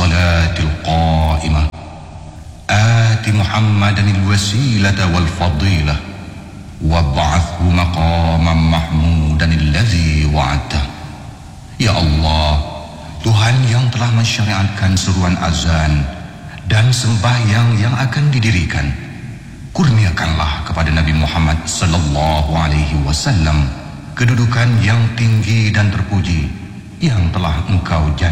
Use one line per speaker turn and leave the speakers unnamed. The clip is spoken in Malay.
الصلاة القائمة آت محمدا الوسيلة والفضيلة وابعثه مقاما محمودا الذي وعدته. Ya Allah, Tuhan yang telah mensyariatkan seruan azan dan sembahyang yang akan didirikan, kurniakanlah kepada Nabi Muhammad sallallahu alaihi wasallam kedudukan yang tinggi dan terpuji yang telah Engkau janjikan